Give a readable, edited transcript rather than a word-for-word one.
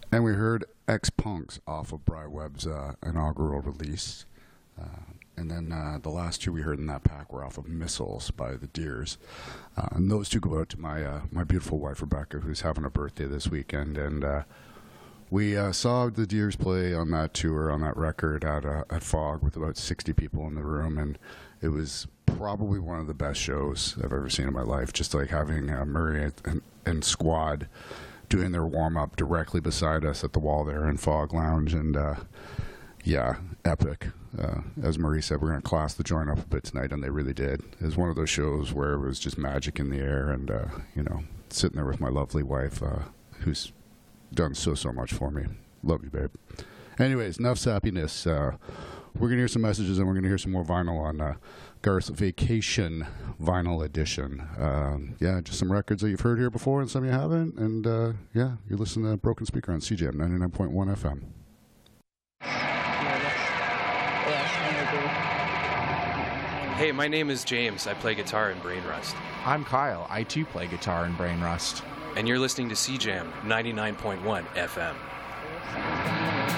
And we heard X-Punks off of Bri Webb's inaugural release. And then the last two we heard in that pack were off of Missiles by the Deers. And those two go out to my beautiful wife, Rebecca, who's having a birthday this weekend. And we saw the Deers play on that tour, on that record at Fog with about 60 people in the room. And it was probably one of the best shows I've ever seen in my life. Just like having Murray and Squad doing their warm-up directly beside us at the wall there in Fog Lounge. And yeah, epic. As Murray said, we're going to class the joint up a bit tonight, and they really did. It was one of those shows where it was just magic in the air, and, sitting there with my lovely wife, who's done so much for me. Love you, babe. Anyways, enough sappiness. We're going to hear some messages, and we're going to hear some more vinyl on Garth's Vacation Vinyl Edition. Just some records that you've heard here before and some you haven't. And, you're listening to Broken Speaker on CJM 99.1 FM. Hey, my name is James. I play guitar in Brain Rust. I'm Kyle. I too play guitar in Brain Rust. And you're listening to CJAM 99.1 FM.